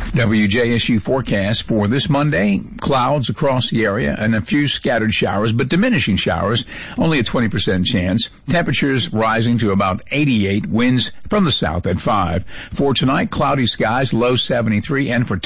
WJSU forecast for this Monday, clouds across the area and a few scattered showers, but diminishing showers, only a 20% chance. Temperatures rising to about 88, winds from the south at 5. For tonight, cloudy skies, low 73, and for